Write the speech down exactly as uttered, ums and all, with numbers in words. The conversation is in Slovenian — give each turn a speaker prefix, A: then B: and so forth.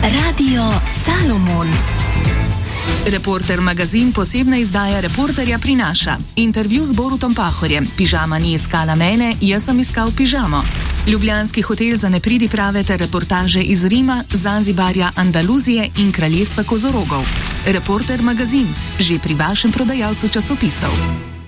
A: Radio Salomon.
B: Reporter magazin posebna izdaja Reporterja prinaša intervju z Borutom Pahorjem. Pižama ni iskala mene, jaz sem iskal pižamo. Ljubljanski hotel za nepridiprave ter reportaže iz Rima, Zanzibarja, Andaluzije in kraljestva kozorogov. Reporter magazin, že pri vašem prodajalcu časopisov.